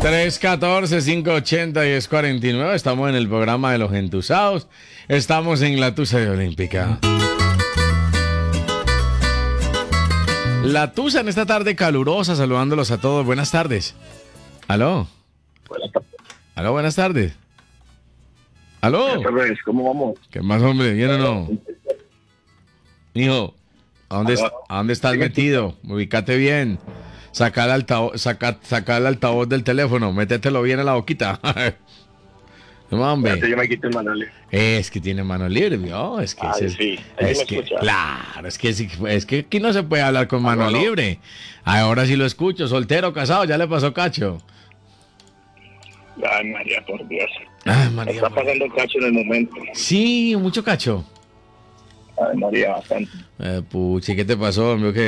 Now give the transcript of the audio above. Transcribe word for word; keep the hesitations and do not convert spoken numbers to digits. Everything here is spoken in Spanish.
tres uno cuatro, cinco ocho cero, uno cero cuatro nueve. Estamos en el programa de los entusados. Estamos en la Tusa de Olímpica. La Tusa en esta tarde calurosa, saludándolos a todos. Buenas tardes. ¿Aló? Buenas tardes. ¿Aló? Buenas tardes. ¿Aló? Buenas tardes, ¿cómo vamos? ¿Qué más, hombre? ¿Bien o no? Hijo, ¿a dónde, ¿a dónde estás metido? Ubícate bien. Saca el altavoz, saca, saca el altavoz del teléfono, métetelo bien en la boquita. No, hombre. Yo me quito el mano libre. Es que tiene mano libre, ¿no? Es que, Ay, es, sí. Ahí es me que escucha. claro, es que, es que aquí no se puede hablar con mano no, no. libre. Ahora sí lo escucho, soltero, casado, ya le pasó cacho. Ay, María, por Dios. Ay, María, Está María. pasando cacho en el momento. Sí, mucho cacho. Ay, María, bastante. Eh, puchi, ¿qué te pasó, hombre? ¿Qué?